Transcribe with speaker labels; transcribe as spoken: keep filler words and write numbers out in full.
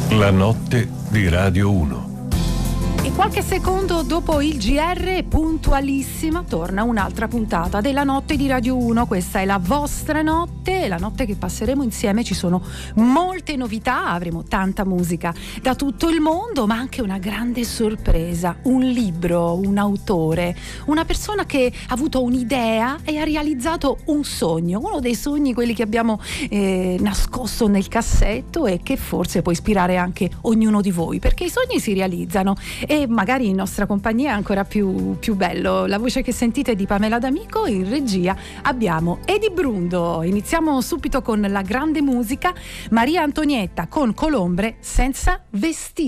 Speaker 1: La notte di Radio uno.
Speaker 2: E qualche secondo dopo il G R, puntualissima, torna un'altra puntata della notte di Radio uno. Questa è la vostra notte, la notte che passeremo insieme. Ci sono molte novità, avremo tanta musica da tutto il mondo, ma anche una grande sorpresa, un libro, un autore, una persona che ha avuto un'idea e ha realizzato un sogno, uno dei sogni, quelli che abbiamo eh, nascosto nel cassetto e che forse può ispirare anche ognuno di voi, perché i sogni si realizzano. E magari in nostra compagnia è ancora più, più bello. La voce che sentite è di Pamela D'Amico, in regia abbiamo Edi Brundo. Iniziamo subito con la grande musica, Maria Antonietta con Colombre senza vestiti.